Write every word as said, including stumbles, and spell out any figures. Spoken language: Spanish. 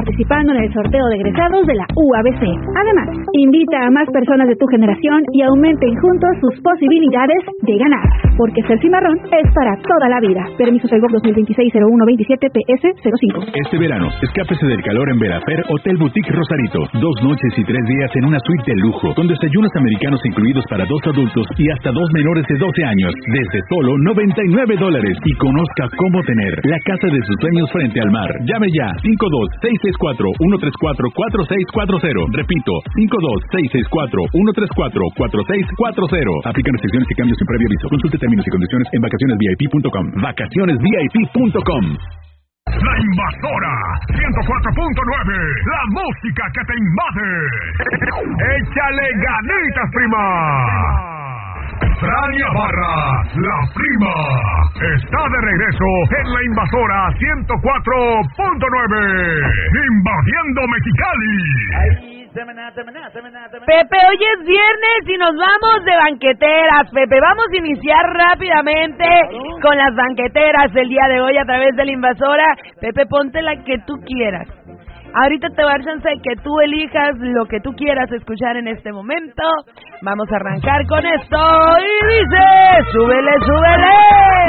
participando en el sorteo de egresados de la U A B C. Además, invita a más personas de tu generación y aumenten juntos sus posibilidades de ganar, porque ser cimarrón es para toda la vida. Permiso Segov dos mil veintiséis cero uno veintisiete P S cero cinco. Este verano, escápese del calor en Verafer Hotel Boutique Rosarito. Dos noches y tres días en una suite de lujo, con desayunos americanos incluidos para dos adultos y hasta dos menores de doce años, desde solo noventa y nueve dólares. Y conozca cómo tener la casa de sus sueños frente al mar. Llame ya, cinco dos seis seis cuatro uno tres cuatro cuatro seis cuatro cero. Repito, cinco dos seis seis cuatro uno tres cuatro cuatro seis cuatro cero. Aplican restricciones y cambios sin previo aviso. Consulte términos y condiciones en vacaciones V I P punto com. vacaciones V I P punto com. La Invasora ciento cuatro punto nueve, la música que te invade. Échale ganitas, prima. Frania Barra, la prima, está de regreso en La Invasora ciento cuatro punto nueve, invadiendo Mexicali. Pepe, hoy es viernes y nos vamos de banqueteras, Pepe. Vamos a iniciar rápidamente con las banqueteras del día de hoy a través de La Invasora. Pepe, ponte la que tú quieras. Ahorita te va a dar chance de que tú elijas lo que tú quieras escuchar en este momento. Vamos a arrancar con esto y dice, súbele, súbele.